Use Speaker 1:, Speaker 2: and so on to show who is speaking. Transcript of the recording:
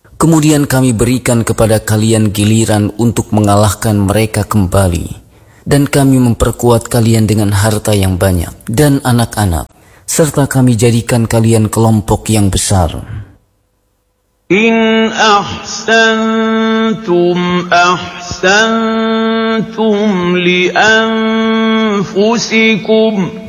Speaker 1: Kemudian kami berikan kepada kalian giliran untuk mengalahkan mereka kembali, dan kami memperkuat kalian dengan harta yang banyak dan anak-anak, serta kami jadikan kalian kelompok yang besar.
Speaker 2: In ahsantum ahsantum li anfusikum